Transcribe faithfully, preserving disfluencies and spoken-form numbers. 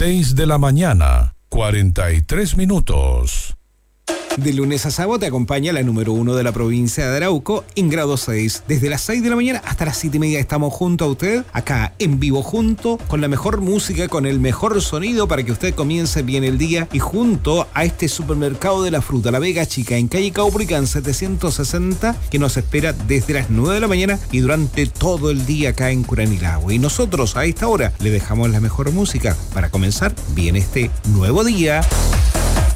seis de la mañana, cuarenta y tres minutos. De lunes a sábado te acompaña la número uno de la provincia de Arauco en grado seis. Desde las seis de la mañana hasta las siete y media estamos junto a usted, acá en vivo, junto con la mejor música, con el mejor sonido para que usted comience bien el día y junto a este supermercado de la fruta, La Vega Chica, en calle Caupolicán setecientos sesenta, que nos espera desde las nueve de la mañana y durante todo el día acá en Curanilahue. Y nosotros a esta hora le dejamos la mejor música para comenzar bien este nuevo día.